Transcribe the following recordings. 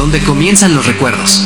donde comienzan los recuerdos.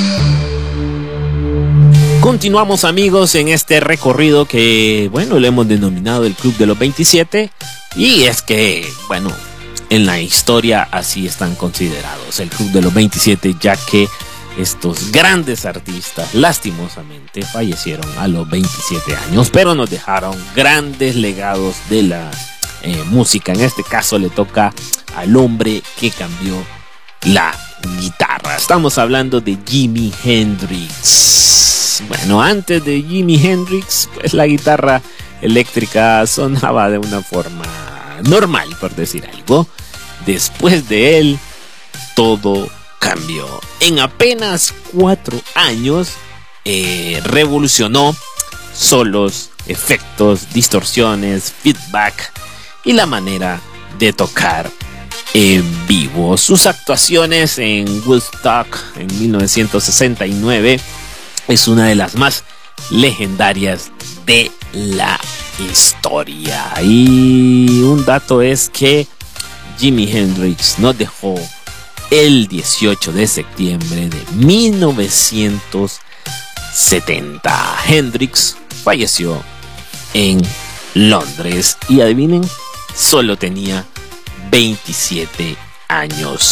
Continuamos, amigos, en este recorrido que, bueno, lo hemos denominado el Club de los 27. Y es que, bueno, en la historia así están considerados el Club de los 27, ya que estos grandes artistas lastimosamente fallecieron a los 27 años, pero nos dejaron grandes legados de la música. En este caso le toca al hombre que cambió la guitarra. Estamos hablando de Jimi Hendrix. Bueno, antes de Jimi Hendrix, pues la guitarra eléctrica sonaba de una forma normal, por decir algo. Después de él, todo cambió. En apenas 4 años, revolucionó solos, efectos, distorsiones, feedback y la manera de tocar en vivo. Sus actuaciones en Woodstock en 1969 es una de las más legendarias de la historia. Y un dato es que Jimi Hendrix nos dejó el 18 de septiembre de 1970. Hendrix falleció en Londres y adivinen, solo tenía 27 años.